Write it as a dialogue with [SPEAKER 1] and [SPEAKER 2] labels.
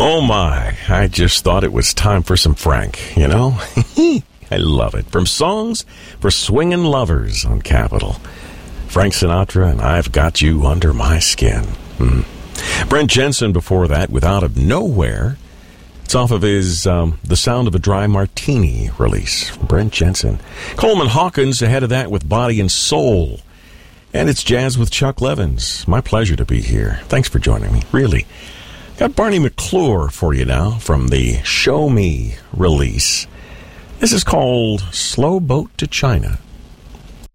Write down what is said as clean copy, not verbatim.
[SPEAKER 1] Oh my, I just thought it was time for some Frank, you know? I love it. From Songs for Swingin' Lovers on Capitol. Frank Sinatra and I've Got You Under My Skin. Brent Jensen before that with Out of Nowhere. It's off of his The Sound of a Dry Martini release from Brent Jensen. Coleman Hawkins ahead of that with Body and Soul. And it's Jazz with Chuck Levins. My pleasure to be here. Thanks for joining me, really. Got Barney McClure for you now from the Show Me release. This is called Slow Boat to China.